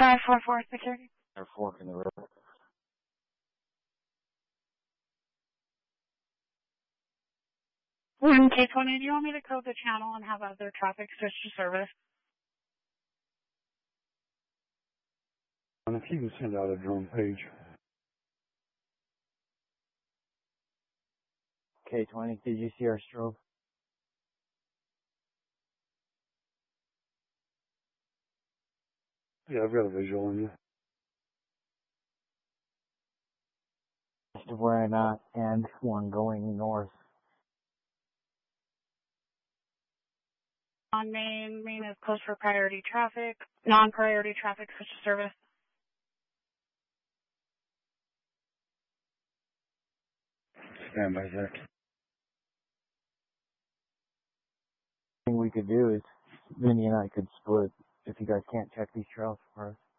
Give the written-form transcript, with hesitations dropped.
544 security. They're forking the road. K20, do you want me to code the channel and have other traffic switch to service? And if you can send out a drone page. K20, did you see our strobe? Yeah, I've got a visual on you. West of where I'm at, and one going north. On main is closed for priority traffic. Non-priority traffic switch to service. Stand by, Zach. The thing we could do is Vinny and I could split if you guys can't check these trails for us.